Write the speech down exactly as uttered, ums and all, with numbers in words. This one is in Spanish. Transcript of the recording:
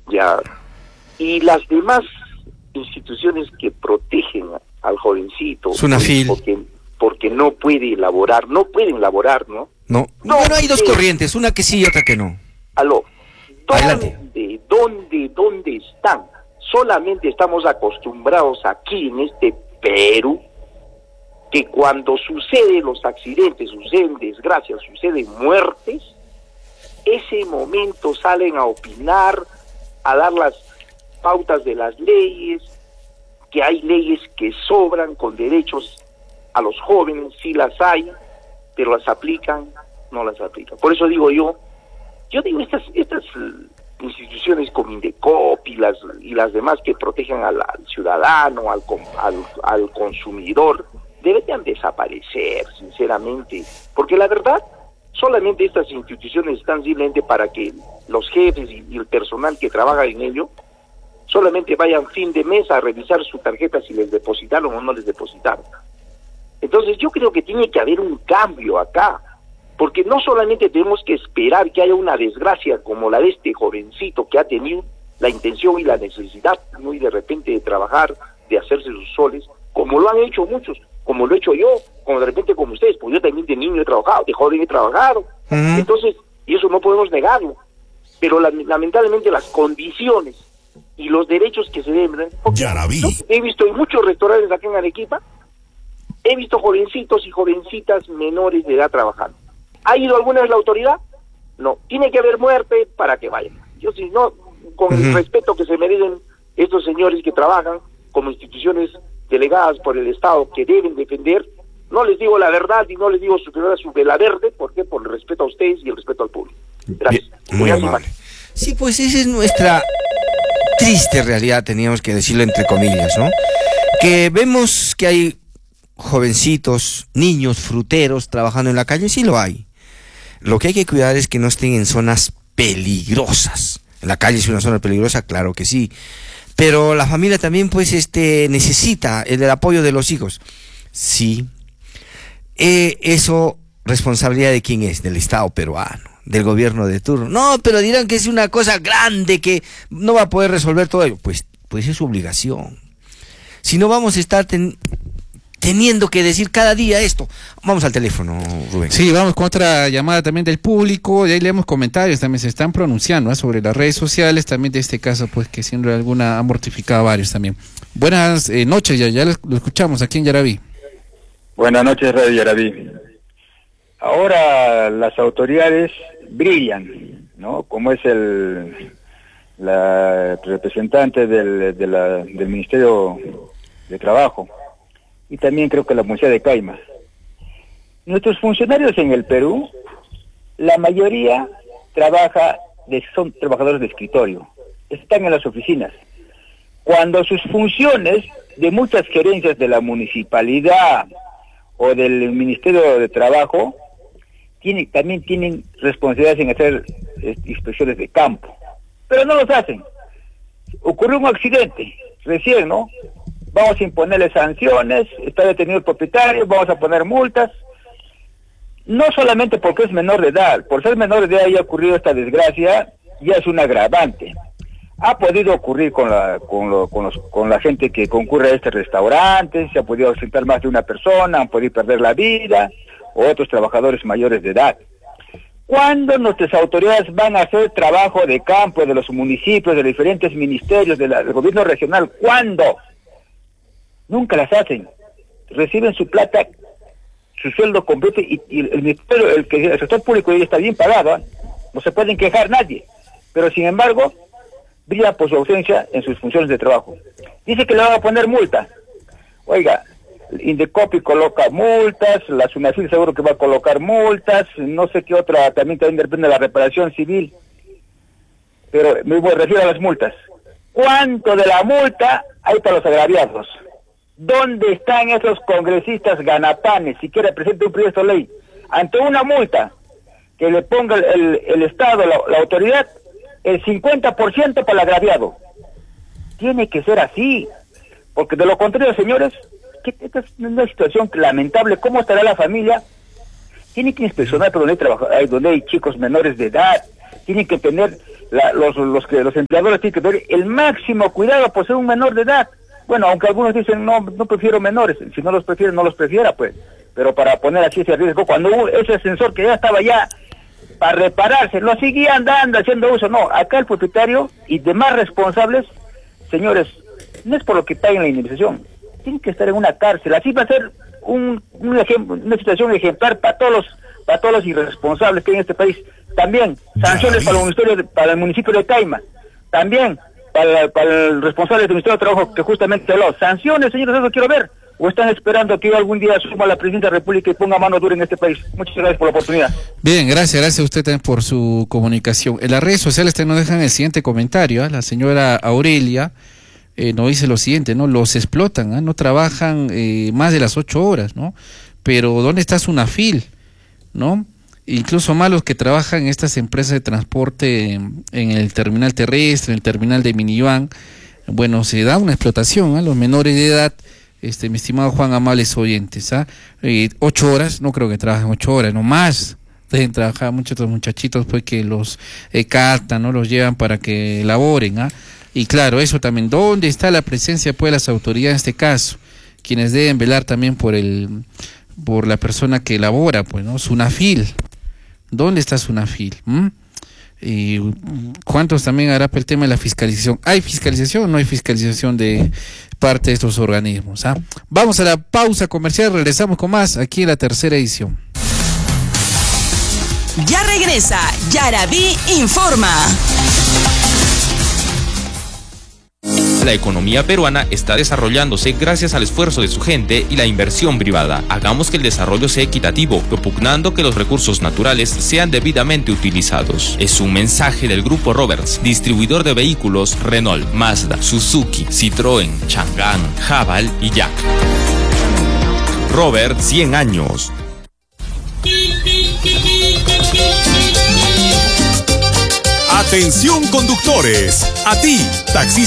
Ya. Y las demás instituciones que protegen al jovencito, Sunafil, porque, porque no puede elaborar, no pueden elaborar, ¿no? No, no, no hay dos corrientes, una que sí y otra que no. Aló, Adelante. ¿dónde, dónde, dónde están? Solamente estamos acostumbrados aquí en este Perú, que cuando suceden los accidentes, suceden desgracias, suceden muertes, ese momento salen a opinar, a dar las pautas de las leyes, que hay leyes que sobran con derechos a los jóvenes, sí las hay, pero las aplican, no las aplican. Por eso digo yo, yo digo estas estas instituciones como Indecop y las y las demás que protegen al, al ciudadano, al, al al consumidor, deberían desaparecer, sinceramente, porque la verdad, solamente estas instituciones están simplemente para que los jefes y, y el personal que trabaja en ello solamente vayan fin de mes a revisar su tarjeta si les depositaron o no les depositaron. Entonces yo creo que tiene que haber un cambio acá, porque no solamente tenemos que esperar que haya una desgracia como la de este jovencito que ha tenido la intención y la necesidad muy de repente de trabajar, de hacerse sus soles, como lo han hecho muchos, como lo he hecho yo, como de repente como ustedes, pues yo también de niño he trabajado, de joven he trabajado, uh-huh. Entonces, y eso no podemos negarlo, pero la, lamentablemente las condiciones y los derechos que se deben, ya la vi. He visto en muchos restaurantes aquí en Arequipa, he visto jovencitos y jovencitas menores de edad trabajando. ¿Ha ido alguna vez la autoridad? No. Tiene que haber muerte para que vayan. Yo si no, con uh-huh. el respeto que se merecen estos señores que trabajan como instituciones delegadas por el Estado que deben defender, no les digo la verdad y no les digo su su vela verde, ¿por qué? Por el respeto a ustedes y el respeto al público. Gracias. Bien, muy amable. Sí, pues esa es nuestra triste realidad, teníamos que decirlo entre comillas, ¿no? Que vemos que hay jovencitos, niños, fruteros trabajando en la calle, sí lo hay. Lo que hay que cuidar es que no estén en zonas peligrosas. La calle es una zona peligrosa, claro que sí. Pero la familia también, pues, este, necesita el, el apoyo de los hijos. Sí. Eh, eso, responsabilidad de quién es, del Estado peruano, del gobierno de turno. No, pero dirán que es una cosa grande que no va a poder resolver todo ello. Pues, pues es su obligación. Si no vamos a estar ten, teniendo que decir cada día esto. Vamos al teléfono, Rubén. Sí, vamos con otra llamada también del público, y ahí leemos comentarios, también se están pronunciando, ¿eh? sobre las redes sociales, también de este caso, pues que siendo alguna ha mortificado a varios también. Buenas eh, noches, ya, ya lo escuchamos aquí en Yaraví. Buenas noches, Radio Yaraví. Ahora las autoridades brillan, ¿no? Como es el la representante del, de la, del Ministerio de Trabajo, y también creo que la Municipalidad de Caima. Nuestros funcionarios en el Perú, la mayoría trabaja, de, son trabajadores de escritorio, están en las oficinas. Cuando sus funciones de muchas gerencias de la municipalidad o del Ministerio de Trabajo tienen, también tienen responsabilidades en hacer eh, inspecciones de campo, pero no los hacen. Ocurrió un accidente recién, ¿no? Vamos a imponerle sanciones, está detenido el propietario, vamos a poner multas. No solamente porque es menor de edad, por ser menor de edad y ha ocurrido esta desgracia, ya es un agravante. Ha podido ocurrir con la con, lo, con, los, con la gente que concurre a este restaurante, se ha podido ausentar más de una persona, han podido perder la vida, o otros trabajadores mayores de edad. ¿Cuándo nuestras autoridades van a hacer trabajo de campo de los municipios, de los diferentes ministerios, de la, del gobierno regional? ¿Cuándo? Nunca las hacen. Reciben su plata, su sueldo completo, y, y el ministerio, el, que, el sector público ya está bien pagado, ¿eh? No se pueden quejar nadie, pero sin embargo brilla por su ausencia en sus funciones de trabajo. Dice que le van a poner multa. Oiga, Indecopi coloca multas, la Sunafil seguro que va a colocar multas, no sé qué otra, también, también depende de la reparación civil, pero me refiero a las multas. ¿Cuánto de la multa hay para los agraviados? ¿Dónde están esos congresistas ganapanes, si quiere presentar un proyecto de ley, ante una multa que le ponga el, el, el Estado, la, la autoridad, el cincuenta por ciento para el agraviado? Tiene que ser así, porque de lo contrario, señores, que esta es una situación lamentable. ¿Cómo estará la familia? Tiene que inspeccionar por donde hay, trabajo, donde hay chicos menores de edad, tienen que tener la, los, los que los empleadores tienen que tener el máximo cuidado por ser un menor de edad. Bueno, aunque algunos dicen, no, no prefiero menores, si no los prefieren, no los prefiera, pues. Pero para poner así ese riesgo, cuando hubo ese ascensor que ya estaba ya para repararse, lo seguían dando, haciendo uso. No, acá el propietario y demás responsables, señores, no es por lo que paguen la indemnización, tienen que estar en una cárcel. Así va a ser un, un ejemplo, una situación ejemplar para todos los, para todos los irresponsables que hay en este país. También sanciones para el municipio de, para el municipio de Caima. También para, para el responsable del Ministerio de Trabajo que justamente habló. Sanciones, señores, eso quiero ver. ¿O están esperando que yo algún día asuma la presidencia de la República y ponga mano dura en este país? Muchas gracias por la oportunidad. Bien, gracias, gracias a usted también por su comunicación. En las redes sociales también nos dejan el siguiente comentario, ¿eh? La señora Aurelia eh, nos dice lo siguiente, ¿no? Los explotan, ¿eh? No trabajan eh, más de las ocho horas, ¿no? Pero ¿dónde está Sunafil? ¿No? Incluso más los que trabajan en estas empresas de transporte en, en el terminal terrestre, en el terminal de minivan, bueno, se da una explotación a los menores de edad. Este, mi estimado Juan, amables oyentes, ¿ah? Eh, ocho horas, no creo que trabajen ocho horas, no más, deben trabajar muchos otros muchachitos pues que los eh, captan, ¿no? Los llevan para que laboren, ¿ah? Y claro, eso también, ¿dónde está la presencia pues de las autoridades en este caso? Quienes deben velar también por el, por la persona que labora, pues, ¿no? Sunafil, ¿dónde está Sunafil? ¿Mm? Y cuántos también hará el tema de la fiscalización. ¿Hay fiscalización o no hay fiscalización de parte de estos organismos? ¿Ah? Vamos a la pausa comercial, regresamos con más aquí en la tercera edición. Ya regresa Yarabí Informa. La economía peruana está desarrollándose gracias al esfuerzo de su gente y la inversión privada. Hagamos que el desarrollo sea equitativo, propugnando que los recursos naturales sean debidamente utilizados. Es un mensaje del Grupo Roberts, distribuidor de vehículos Renault, Mazda, Suzuki, Citroën, Chang'an, Haval y Jack. Roberts, cien años. Atención conductores, a ti, taxista.